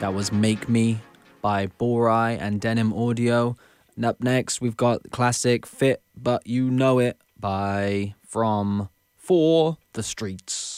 That was Make Me by Borai and Denim Audio. And up next, we've got classic Fit But You Know It by From For The Streets.